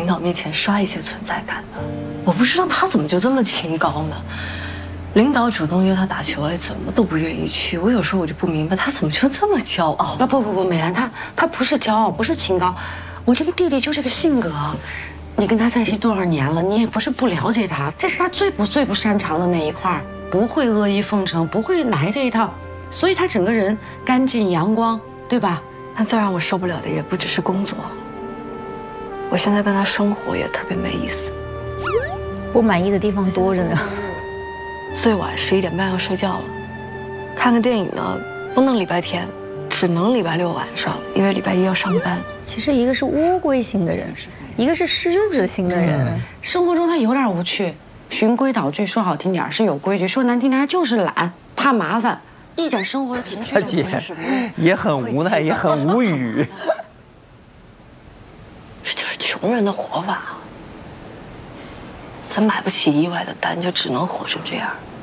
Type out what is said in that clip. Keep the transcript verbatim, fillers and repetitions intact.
导面前刷一些存在感的。我不知道他怎么就这么清高呢？领导主动约他打球，哎，怎么都不愿意去。我有时候我就不明白，他怎么就这么骄傲？ 不不不不，美兰，他他不是骄傲，不是清高，我这个弟弟就这个性格。你跟他在一起多少年了，你也不是不了解他，这是他最不最不擅长的那一块，不会阿谀奉承，不会来这一套，所以他整个人干净阳光，对吧？ 但最让我受不了的也不只是工作，我现在跟他生活也特别没意思。 不满意的地方多着呢。 最晚十一点半要睡觉了，看个电影呢，不能礼拜天，只能礼拜六晚上，因为礼拜一要上班。 其实一个是乌龟型的人，一个是狮子型的人。 生活中他有点无趣，循规蹈矩，说好听点是有规矩，说难听点就是懒，怕麻烦，一点生活的情趣都不是。 也很无奈，也很无语。 这就是穷人的活法。咱买不起意外的单，就只能活成这样。